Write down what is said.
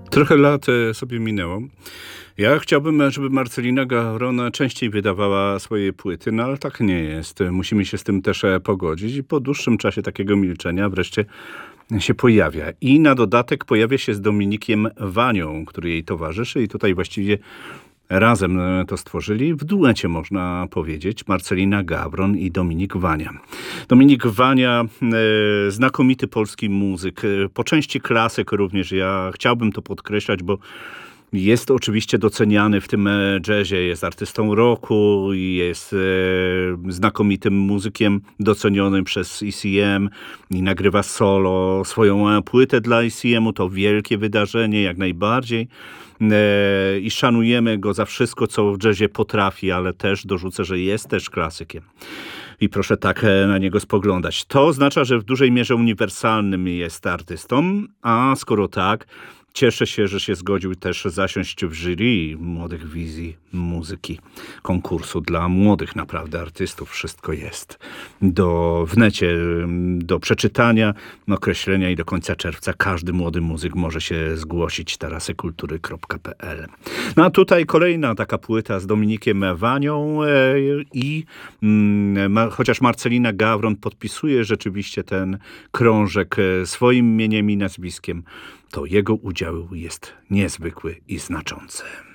Trochę lat sobie minęło. Ja chciałbym, żeby Marcelina Gawron częściej wydawała swoje płyty, no ale tak nie jest. Musimy się z tym też pogodzić i po dłuższym czasie takiego milczenia wreszcie się pojawia. I na dodatek pojawia się z Dominikiem Wanią, który jej towarzyszy i tutaj właściwie razem to stworzyli, w duecie można powiedzieć, Marcelina Gawron i Dominik Wania. Dominik Wania, znakomity polski muzyk, po części klasyk również. Ja chciałbym to podkreślać, bo jest oczywiście doceniany w tym jazzie, jest artystą rocku, jest znakomitym muzykiem docenionym przez ECM i nagrywa solo swoją płytę dla ECM-u. To wielkie wydarzenie, jak najbardziej. I szanujemy go za wszystko, co w jazzie potrafi, ale też dorzucę, że jest też klasykiem. I proszę tak na niego spoglądać. To oznacza, że w dużej mierze uniwersalnym jest artystą, a skoro tak, cieszę się, że się zgodził też zasiąść w jury Młodych Wizji Muzyki, konkursu dla młodych naprawdę artystów. Wszystko jest w necie do przeczytania, określenia i do końca czerwca każdy młody muzyk może się zgłosić tarasekultury.pl. No a tutaj kolejna taka płyta z Dominikiem Wanią i chociaż Marcelina Gawron podpisuje rzeczywiście ten krążek swoim imieniem i nazwiskiem, to jego udział jest niezwykły i znaczący.